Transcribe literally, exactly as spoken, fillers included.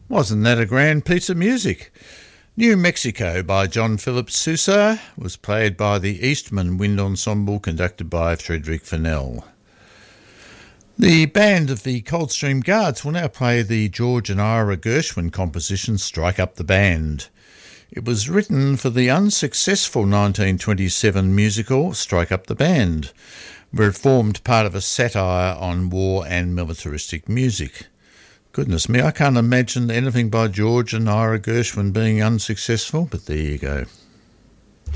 Wasn't that a grand piece of music? New Mexico by John Philip Sousa was played by the Eastman Wind Ensemble, conducted by Frederick Fennell. The band of the Coldstream Guards will now play the George and Ira Gershwin composition Strike Up the Band. It was written for the unsuccessful nineteen twenty-seven musical Strike Up the Band, where it formed part of a satire on war and militaristic music. Goodness me, I can't imagine anything by George and Ira Gershwin being unsuccessful, but there you go.